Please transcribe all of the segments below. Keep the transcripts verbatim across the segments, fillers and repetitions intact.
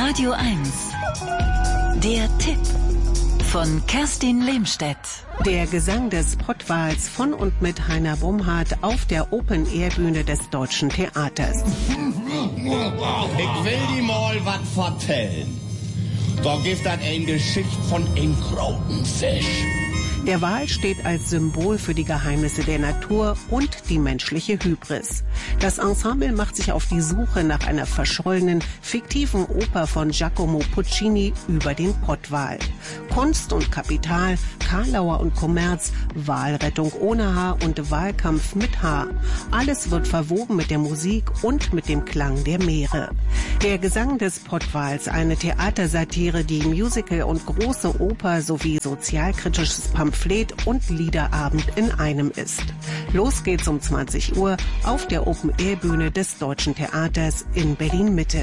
Radio eins. Der Tipp von Kerstin Lehmstedt. Der Gesang des Pottwals von und mit Heiner Bumhardt auf der Open-Air-Bühne des Deutschen Theaters. Ich will die mal was vertellen. Da gibt es eine Geschichte von einem großen Fisch. Der Wal steht als Symbol für die Geheimnisse der Natur und die menschliche Hybris. Das Ensemble macht sich auf die Suche nach einer verschollenen, fiktiven Oper von Giacomo Puccini über den Pottwal. Kunst und Kapital, Karlauer und Kommerz, Walrettung ohne Haar und Wahlkampf mit Haar. Alles wird verwoben mit der Musik und mit dem Klang der Meere. Der Gesang des Pottwals, eine Theatersatire, die Musical und große Oper sowie sozialkritisches Pamphlet und Liederabend in einem ist. Los geht's um zwanzig Uhr auf der Open-Air-Bühne des Deutschen Theaters in Berlin-Mitte.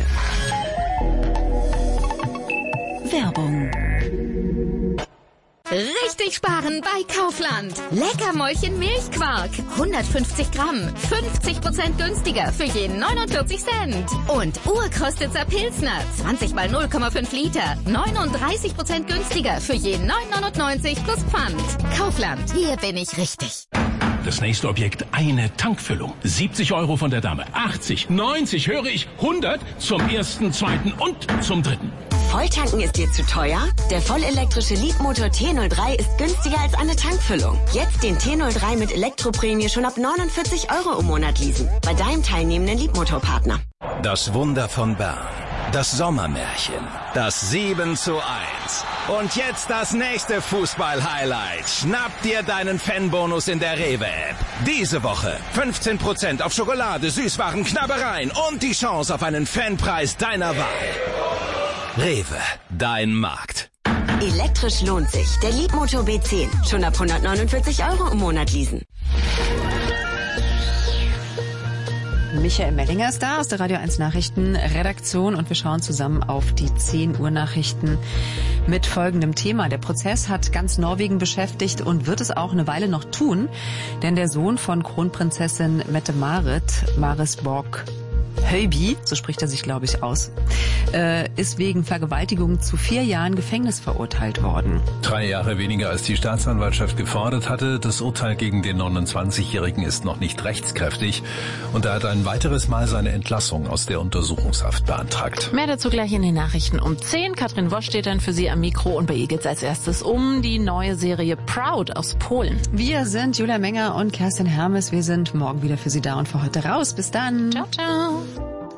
Werbung. Richtig sparen bei Kaufland. Leckermäulchen Milchquark. hundertfünfzig Gramm. fünfzig Prozent günstiger für jeden neunundvierzig Cent. Und Urkostitzer Pilsner. zwanzig mal null Komma fünf Liter. neununddreißig Prozent günstiger für jeden neun neunundneunzig plus Pfand. Kaufland. Hier bin ich richtig. Das nächste Objekt, eine Tankfüllung. siebzig Euro von der Dame. achtzig, neunzig, höre ich, hundert zum ersten, zweiten und zum dritten. Volltanken ist dir zu teuer? Der vollelektrische Leapmotor T null drei ist günstiger als eine Tankfüllung. Jetzt den T null drei mit Elektroprämie schon ab neunundvierzig Euro im Monat leasen. Bei deinem teilnehmenden Leapmotor-Partner. Das Wunder von Bern. Das Sommermärchen. Das sieben zu eins. Und jetzt das nächste Fußball-Highlight. Schnapp dir deinen Fanbonus in der Rewe-App. Diese Woche fünfzehn Prozent auf Schokolade, Süßwaren, Knabbereien und die Chance auf einen Fanpreis deiner Wahl. Rewe, dein Markt. Elektrisch lohnt sich. Der Leapmotor B zehn. Schon ab hundertneunundvierzig Euro im Monat leasen. Michael Mellinger ist da aus der Radio eins Nachrichtenredaktion und wir schauen zusammen auf die zehn Uhr Nachrichten mit folgendem Thema. Der Prozess hat ganz Norwegen beschäftigt und wird es auch eine Weile noch tun, denn der Sohn von Kronprinzessin Mette-Marit, Maris Borg Høiby, so spricht er sich, glaube ich, aus, äh, ist wegen Vergewaltigung zu vier Jahren Gefängnis verurteilt worden. Drei Jahre weniger als die Staatsanwaltschaft gefordert hatte. Das Urteil gegen den neunundzwanzigjährigen ist noch nicht rechtskräftig und er hat ein weiteres Mal seine Entlassung aus der Untersuchungshaft beantragt. Mehr dazu gleich in den Nachrichten um zehn. Katrin Wosch steht dann für Sie am Mikro und bei ihr geht's als erstes um die neue Serie Proud aus Polen. Wir sind Julia Menger und Kerstin Hermes. Wir sind morgen wieder für Sie da und für heute raus. Bis dann. Ciao, ciao.